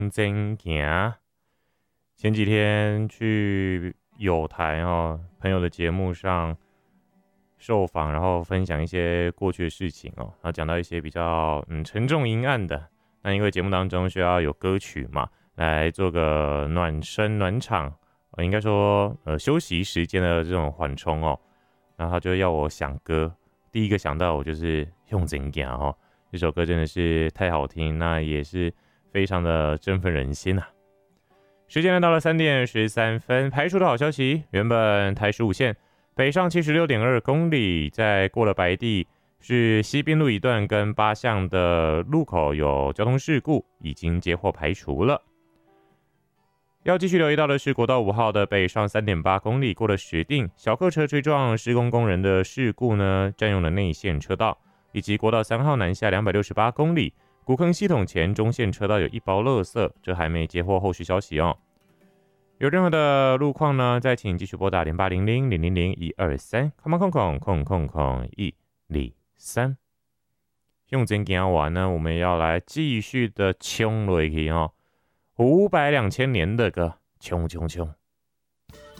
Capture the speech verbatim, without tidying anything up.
真行。前几天去友台哦朋友的节目上受访，然后分享一些过去的事情哦，然后讲到一些比较嗯沉重阴暗的。那因为节目当中需要有歌曲嘛，来做个暖身暖场，呃、应该说呃休息时间的这种缓冲哦。然后他就要我想歌，第一个想到我就是用真行哦，这首歌真的是太好听，那也是非常的振奋人心啊。时间来到了三点十三分，排除的好消息，原本台十五线北上七十六点二公里，在过了白地是西滨路一段跟八巷的路口有交通事故，已经接获排除了。要继续留意到的是国道五号的北上 三点八公里，过了石碇，小客车追撞施工工人的事故呢，占用了内线车道，以及国道三号南下两百六十八公里，古坑系统前中线车道有一包垃圾，这还没接获后续消息哦。有任何的路况呢，再请继续拨打零八零零零零零一二三，空空空空空空一二三。用真行完呢，我们要来继续的冲落去哦，五百两千年的歌，冲冲冲。